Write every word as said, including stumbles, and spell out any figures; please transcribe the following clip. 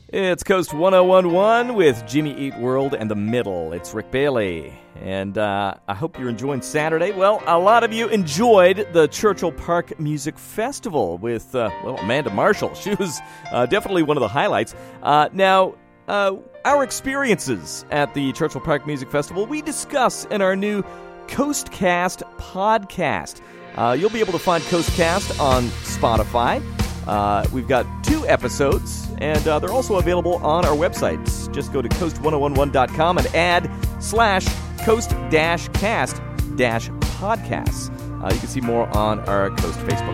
It's Coast ten eleven with Jimmy Eat World and The Middle. It's Rick Bailey. And uh, I hope you're enjoying Saturday. Well, a lot of you enjoyed the Churchill Park Music Festival with, uh, well, Amanda Marshall. She was uh, definitely one of the highlights. Uh, now, uh, our experiences at the Churchill Park Music Festival, we discuss in our new Coastcast podcast. Uh, you'll be able to find Coastcast on Spotify. Uh, we've got two episodes, and uh, they're also available on our website. Just go to coast ten eleven dot com and add slash coast dash cast dash podcasts. Uh, you can see more on our Coast Facebook